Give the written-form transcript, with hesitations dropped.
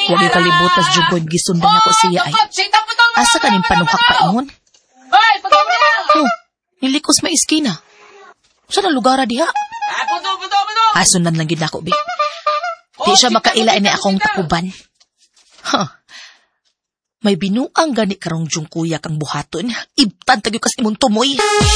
Huwag ikalibutas jugod gisundan ako siya ay. Asa kaning panuhak pa ingon? Oh, nilikos may iskina. Saan ang lugar diha? Sundan lang gid ako, bi. Di siya makailain ni akong takuban. May binuang gani karong jung kuya kang buhaton. Ibtan tagyo kas imong tumoy.